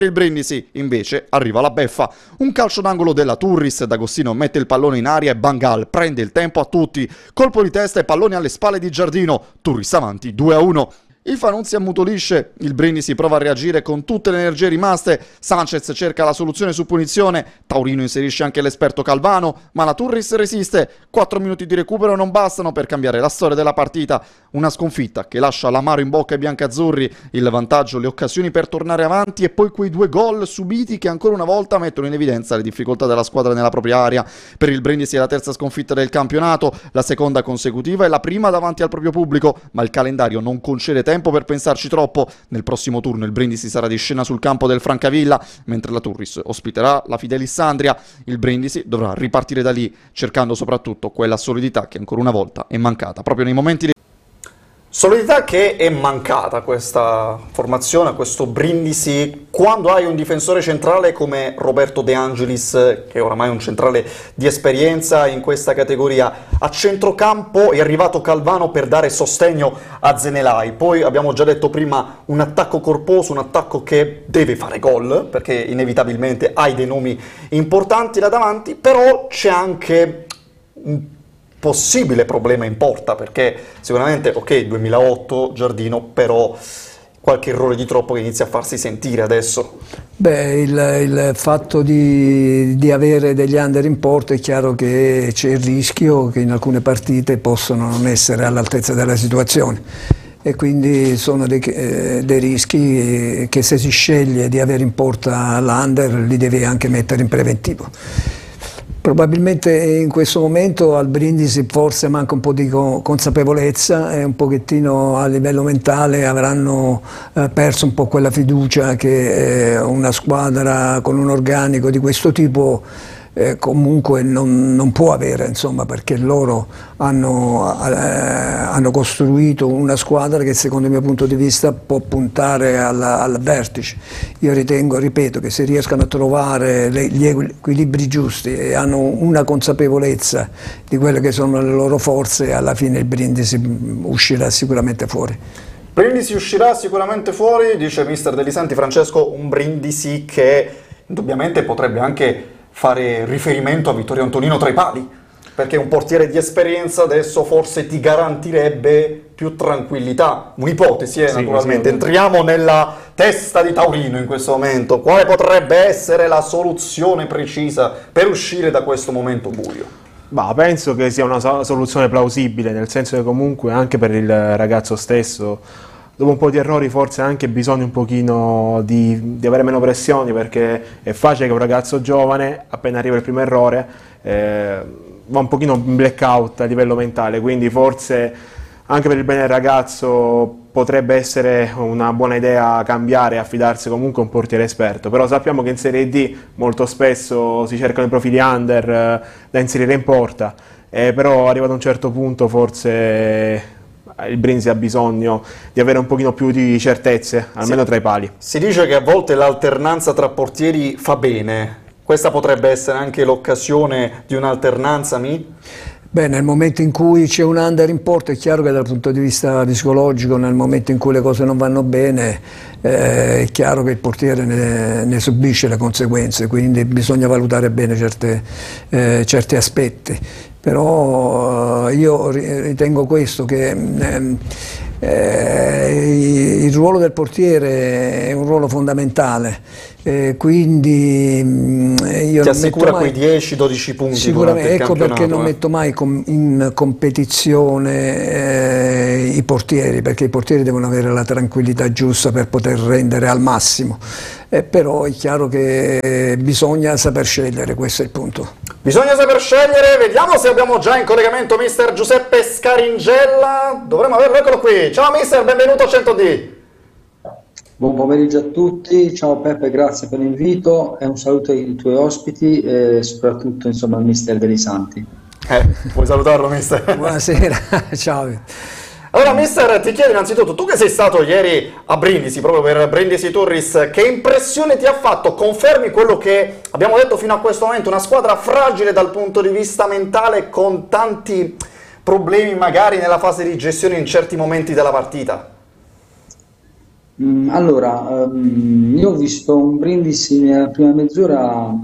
Il Brindisi invece arriva la beffa, un calcio d'angolo della Turris, D'Agostino mette il pallone in aria e Bangal prende il tempo a tutti, colpo di testa e pallone alle spalle di Giardino, Turris avanti 2-1. Il Fa non si ammutolisce, il Brindisi prova a reagire con tutte le energie rimaste, Sanchez cerca la soluzione su punizione, Taurino inserisce anche l'esperto Calvano, ma la Turris resiste, 4 minuti di recupero non bastano per cambiare la storia della partita, una sconfitta che lascia l'amaro in bocca ai biancazzurri, il vantaggio, le occasioni per tornare avanti e poi quei 2 gol subiti che ancora una volta mettono in evidenza le difficoltà della squadra nella propria area. Per il Brindisi è la terza sconfitta del campionato, la seconda consecutiva e la prima davanti al proprio pubblico, ma il calendario non concede tempo per pensarci troppo. Nel prossimo turno il Brindisi sarà di scena sul campo del Francavilla, mentre la Turris ospiterà la Fidelissandria. Il Brindisi dovrà ripartire da lì, cercando soprattutto quella solidità che ancora una volta è mancata proprio nei momenti di solidità che è mancata a questa formazione, a questo Brindisi, quando hai un difensore centrale come Roberto De Angelis, che è oramai un centrale di esperienza in questa categoria. A centrocampo è arrivato Calvano per dare sostegno a Zenelai. Poi abbiamo già detto prima un attacco corposo, un attacco che deve fare gol, perché inevitabilmente hai dei nomi importanti là davanti, però c'è anche un possibile problema in porta, perché sicuramente, ok, 2008 Giardino, però qualche errore di troppo che inizia a farsi sentire adesso. Beh, il fatto di avere degli under in porta è chiaro che c'è il rischio che in alcune partite possono non essere all'altezza della situazione e quindi sono dei rischi che se si sceglie di avere in porta l'under li deve anche mettere in preventivo. Probabilmente in questo momento al Brindisi forse manca un po' di consapevolezza e un pochettino a livello mentale avranno perso un po' quella fiducia che una squadra con un organico di questo tipo comunque non può avere, insomma, perché loro hanno costruito una squadra che secondo il mio punto di vista può puntare al vertice. Io ritengo, ripeto, che se riescano a trovare gli equilibri giusti e hanno una consapevolezza di quelle che sono le loro forze, alla fine il Brindisi uscirà sicuramente fuori. Brindisi uscirà sicuramente fuori, dice mister De Lisanti. Francesco, un Brindisi che indubbiamente potrebbe anche fare riferimento a Vittorio Antonino tra i pali, perché un portiere di esperienza adesso forse ti garantirebbe più tranquillità. Un'ipotesi, naturalmente. Sì. Entriamo nella testa di Taurino in questo momento. Quale potrebbe essere la soluzione precisa per uscire da questo momento buio? Bah, penso che sia una soluzione plausibile, nel senso che comunque anche per il ragazzo stesso, dopo un po' di errori forse ha anche bisogno un pochino di avere meno pressioni, perché è facile che un ragazzo giovane, appena arriva il primo errore, va un pochino in blackout a livello mentale, quindi forse anche per il bene del ragazzo potrebbe essere una buona idea cambiare e affidarsi comunque a un portiere esperto, però sappiamo che in Serie D molto spesso si cercano i profili under da inserire in porta, però arrivato a un certo punto forse il Brindisi ha bisogno di avere un pochino più di certezze, almeno tra i pali. Si dice che a volte l'alternanza tra portieri fa bene. Questa potrebbe essere anche l'occasione di un'alternanza, Beh, nel momento in cui c'è un under in porta è chiaro che dal punto di vista psicologico, nel momento in cui le cose non vanno bene, è chiaro che il portiere ne subisce le conseguenze, quindi bisogna valutare bene certi aspetti. Però io ritengo questo, che il ruolo del portiere è un ruolo fondamentale, quindi io ti assicura quei 10-12 punti sicuramente, ecco perché non metto mai in competizione i portieri, perché i portieri devono avere la tranquillità giusta per poter rendere al massimo, però è chiaro che bisogna saper scegliere, questo è il punto. Bisogna saper scegliere. Vediamo se abbiamo già in collegamento mister Giuseppe Scaringella. Dovremmo averlo, eccolo qui. Ciao mister, benvenuto a 100D. Buon pomeriggio a tutti, ciao Peppe, grazie per l'invito e un saluto ai tuoi ospiti e soprattutto insomma al mister De Lisanti. Puoi salutarlo mister? Buonasera, ciao. Allora mister, ti chiedo innanzitutto, tu che sei stato ieri a Brindisi, proprio per Brindisi Turris, che impressione ti ha fatto? Confermi quello che abbiamo detto fino a questo momento, una squadra fragile dal punto di vista mentale, con tanti problemi magari nella fase di gestione in certi momenti della partita? Allora, io ho visto un Brindisi nella prima mezz'ora